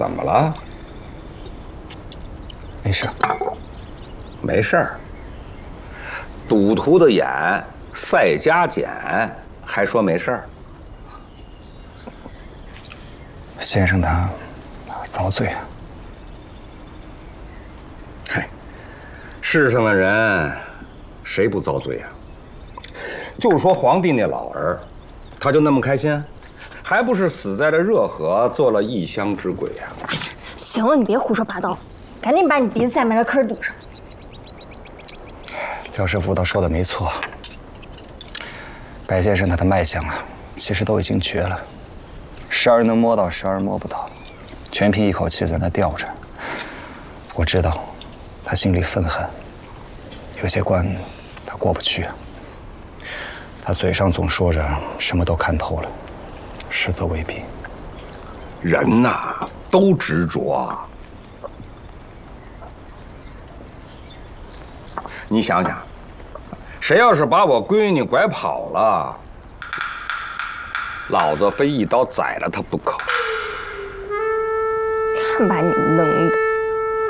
怎么了？ 没事， 没事儿。赌徒的眼赛加减，还说没事儿？ 先生他遭罪啊。 嗨，世上的人谁不遭罪啊？就说皇帝那老儿，他就那么开心，还不是死在了热河，做了异乡之鬼呀？ 行了，你别胡说八道，赶紧把你鼻子下面的坑堵上。 廖师傅倒说的没错，白先生他的脉象啊，其实都已经绝了，时而能摸到，时而摸不到，全凭一口气在那吊着。我知道，他心里愤恨，有些关他过不去啊。他嘴上总说着什么都看透了，实则未必。 人呐，都执着。你想想，谁要是把我闺女拐跑了，老子非一刀宰了他不可。 看把你能的！